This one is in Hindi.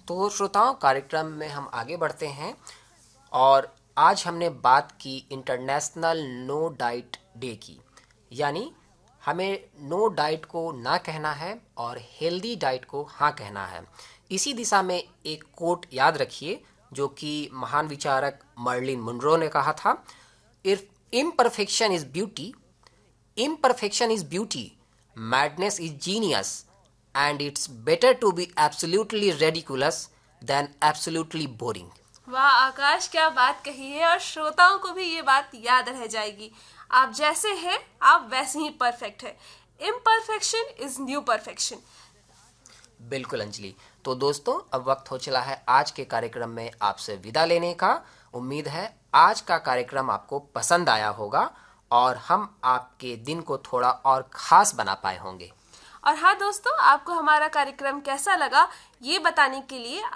तो श्रोताओं, कार्यक्रम में हम आगे बढ़ते हैं और आज हमने बात की इंटरनेशनल नो डाइट डे की। यानी हमें नो डाइट को ना कहना है और हेल्दी डाइट को हाँ कहना है। इसी दिशा में एक कोट याद रखिए जो कि महान विचारक मर्लिन मुनरो ने कहा था, if imperfection is beauty, imperfection is beauty, madness is genius, and it's better to be absolutely ridiculous than absolutely boring. वाह आकाश, क्या बात कही है। और श्रोताओं को भी ये बात याद रह जाएगी। आप जैसे हैं आप वैसे ही परफेक्ट है। Imperfection is new perfection. बिल्कुल अंजलि। तो दोस्तों, अब वक्त हो चला है आज के कार्यक्रम में आपसे विदा लेने का। उम्मीद है आज का कार्यक्रम आपको पसंद आया होगा और हम आपके दिन को थोड़ा और खास बना पाए होंगे। और हाँ दोस्तों, आपको हमारा कार्यक्रम कैसा लगा ये बताने के लिए